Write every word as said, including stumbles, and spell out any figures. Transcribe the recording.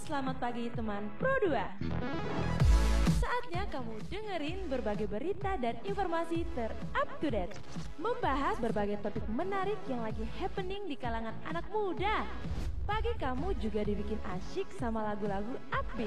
selamat pagi teman Pro dua. Saatnya kamu dengerin berbagai berita dan informasi ter-up to date, membahas berbagai topik menarik yang lagi happening di kalangan anak muda. Pagi kamu juga dibikin asyik sama lagu-lagu upbeat.